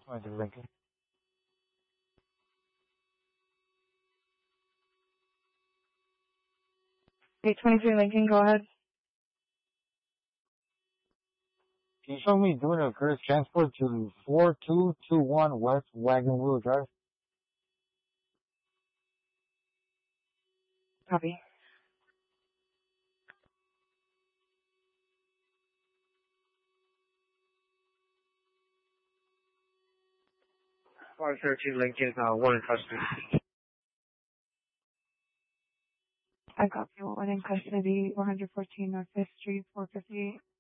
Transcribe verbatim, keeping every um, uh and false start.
twenty-three Lincoln. eight twenty-three Lincoln, go ahead. Can you show me doing a Curtis transport to four two two one West Wagon Wheel Drive? Copy. five thirteen Lincoln, uh, one in custody. I copy one in custody, one fourteen North fifth Street, four fifty-eight.